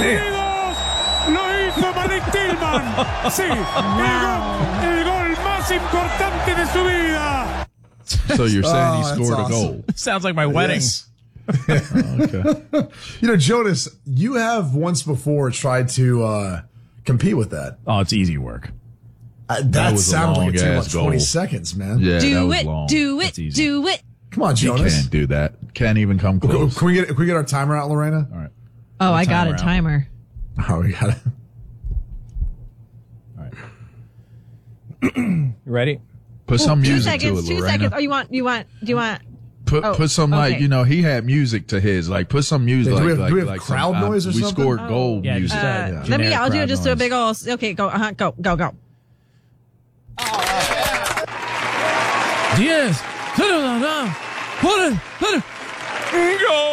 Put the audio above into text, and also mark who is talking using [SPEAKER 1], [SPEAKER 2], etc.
[SPEAKER 1] Unidos. Lo hizo Malik Tillman. Sí, el gol más importante de su vida.
[SPEAKER 2] So you're saying he scored a goal?
[SPEAKER 3] Sounds like my wedding.
[SPEAKER 4] Yes.
[SPEAKER 2] Okay.
[SPEAKER 4] Jonas, you have once before tried to compete with that.
[SPEAKER 3] Oh, it's easy work.
[SPEAKER 4] That
[SPEAKER 2] was a
[SPEAKER 4] sounded like it took
[SPEAKER 2] long-ass
[SPEAKER 4] about 20
[SPEAKER 2] goal.
[SPEAKER 4] seconds, man.
[SPEAKER 2] Yeah, that
[SPEAKER 5] Do
[SPEAKER 2] was
[SPEAKER 5] it,
[SPEAKER 2] long.
[SPEAKER 5] do it,
[SPEAKER 3] That's easy.
[SPEAKER 5] do it.
[SPEAKER 4] Come on,
[SPEAKER 2] You
[SPEAKER 4] Jonas.
[SPEAKER 2] can't do that. Can't even come close.
[SPEAKER 4] Can we get our timer out, Lorena?
[SPEAKER 2] All right.
[SPEAKER 5] Oh, I got a
[SPEAKER 3] timer out.
[SPEAKER 5] timer.
[SPEAKER 4] Oh, we got it.
[SPEAKER 3] You ready?
[SPEAKER 2] Put some
[SPEAKER 5] 2
[SPEAKER 2] music to
[SPEAKER 5] seconds.
[SPEAKER 2] it,
[SPEAKER 5] 2
[SPEAKER 2] Lorena.
[SPEAKER 5] seconds. Oh, do you want?
[SPEAKER 2] Put some like
[SPEAKER 5] okay.
[SPEAKER 2] he had music to his. Like put some music.
[SPEAKER 4] Yeah, do we have
[SPEAKER 2] like
[SPEAKER 4] crowd
[SPEAKER 2] some,
[SPEAKER 4] noise or
[SPEAKER 2] we
[SPEAKER 4] something?
[SPEAKER 2] scored goal
[SPEAKER 3] Yeah,
[SPEAKER 2] music.
[SPEAKER 3] just,
[SPEAKER 5] Let me. I'll do
[SPEAKER 3] crowd
[SPEAKER 5] just do a
[SPEAKER 3] noise.
[SPEAKER 5] big old. Okay, go. Go.
[SPEAKER 3] Diaz. Put it. Go.